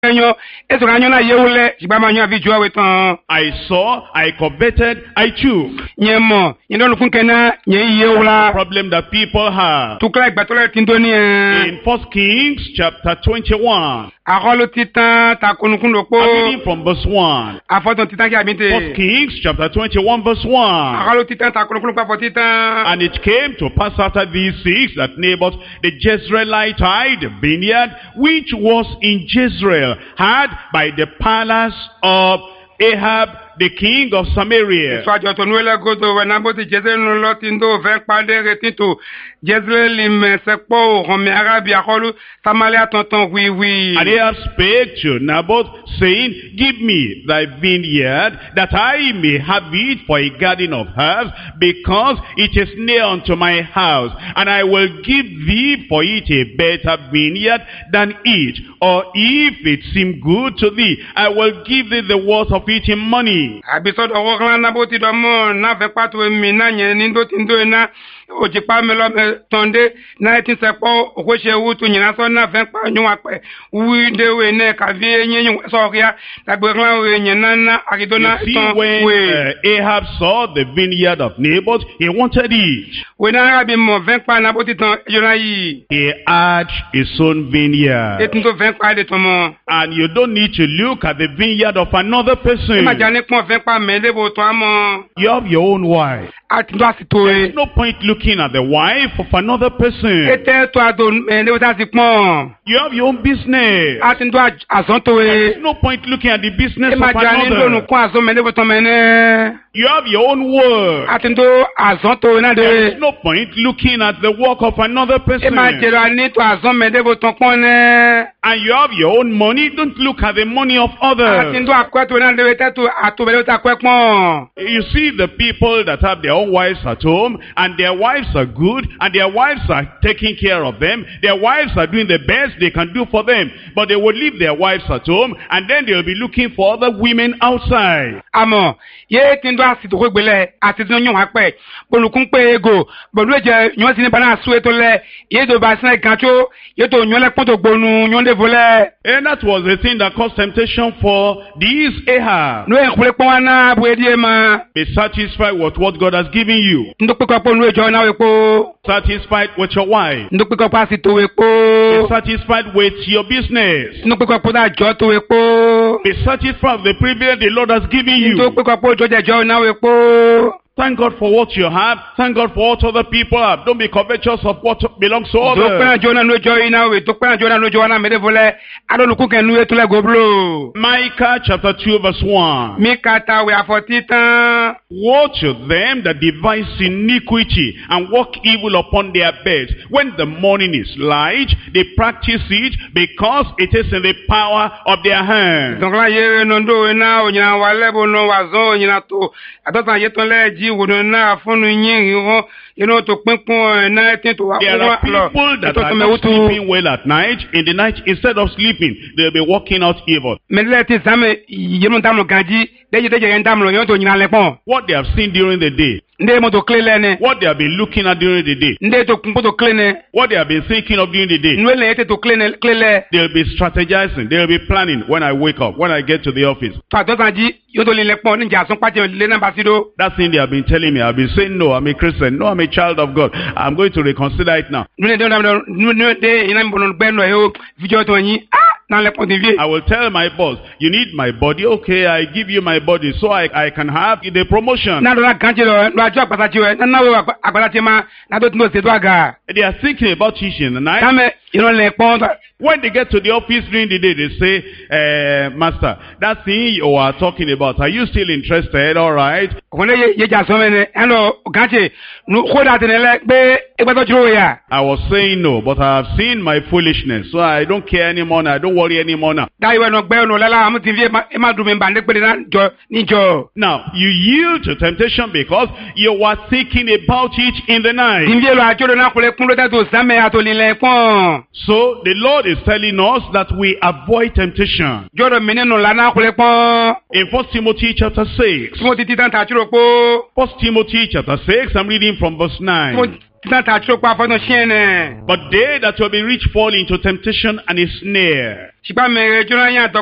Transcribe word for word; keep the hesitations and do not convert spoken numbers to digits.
I saw, I coveted, I took. The Problem that people have. In First Kings chapter twenty-one. I'm reading from verse one. First Kings chapter twenty-one verse one. And it came to pass after these six that Naboth the Jezreelite the vineyard which was in Jezreel had by the palace of Ahab the king of Samaria. And Ahab spake to Naboth, saying, Give me thy vineyard, that I may have it for a garden of herbs, because it is near unto my house, and I will give thee for it a better vineyard than it. Or if it seem good to thee, I will give thee the worth of it in money. Abisod orokla na boti do mo na ve patu mi na nye nindo tindo na ojipa melo tonde na eighteen sepo okose wutu nyina so na ve pa nyu ape wi de we ne ka vie nyenyu so ya na gbekla we nyina na akidona ton we. Ahab saw the vineyard of Naboth, he wanted it. We na abi mo ve pa na boti ton yona yi. He had his own vineyard. Etinto ve pa de tomo. And you don't need to look at the vineyard of another person. You have your own wife. There's no point looking at the wife of another person. You have your own business. There's no point looking at the business of another. You have your own work. There is no point looking at the work of another person. And you have your own money. Don't look at the money of others. You see the people that have their own wives at home, and their wives are good, and their wives are taking care of them. Their wives are doing the best they can do for them. But they will leave their wives at home, and then they'll be looking for other women outside. Amo, ye tindo asido kwebele, asido nyon hakpe, bolukun pe ego, bolweje nyon sini bana suetole, ye do basina kancho, ye to nyon le poto gbonu, nyon de vole. And that was the thing that caused temptation for these Ahab. No ekule kwa na bwedie ma. Be satisfied with what God has given you. Satisfied with your wife. Be satisfied with your business. Be satisfied with the privilege the Lord has given you. Thank God for what you have. Thank God for what other people have. Don't be covetous of what belongs to others. Micah chapter two verse one. Woe to them that devise iniquity and work evil upon their beds. When the morning is light, they practice it because it is in the power of their hands. There are people that are not sleeping well at night. In the night, instead of sleeping, they'll be working out evil. What they have seen during the day, what they have been looking at during the day, what they have been thinking of during the day, they'll be strategizing, they'll be planning when I wake up, when I get to the office. That thing they have been telling me, I've been saying, no, I'm a Christian, no, I'm a child of God. I'm going to reconsider it now. I will tell my boss, you need my body, okay, I give you my body so I, I can have the promotion. They are thinking about teaching in the night. When they get to the office during the day, they say, uh, Master, that thing you are talking about, are you still interested? All right. I was saying no, but I have seen my foolishness, so I don't care anymore. I don't worry anymore now. Now, you yield to temptation because you were thinking about it in the night. So, the Lord is telling us that we avoid temptation. In First Timothy chapter six. First Timothy chapter six, I'm reading from verse nine. títà tà tó pa fọ́nà ṣẹ́nẹ̀. But they that will be rich fall into temptation and a snare. ṣùgbọ́n mẹ́rẹ̀ jọ́nà yàn